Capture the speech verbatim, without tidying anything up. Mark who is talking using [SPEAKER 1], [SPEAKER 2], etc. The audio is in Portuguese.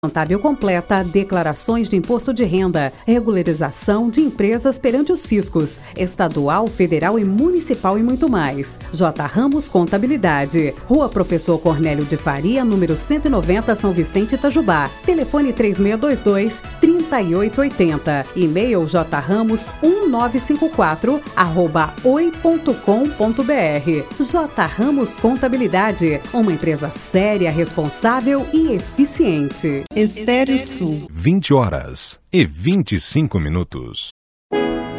[SPEAKER 1] contábil completa, declarações de imposto de renda, regularização de empresas perante os fiscos, estadual, federal e municipal e muito mais. J. Ramos Contabilidade, Rua Professor Cornélio de Faria, número cento e noventa, São Vicente, Itajubá. Telefone três seis dois dois, três oito oito zero. E-mail jramos um nove cinco quatro arroba oi ponto com ponto br. J. Ramos Contabilidade, uma empresa séria, responsável e eficiente.
[SPEAKER 2] Estéreo Sul.
[SPEAKER 3] vinte horas e vinte e cinco minutos.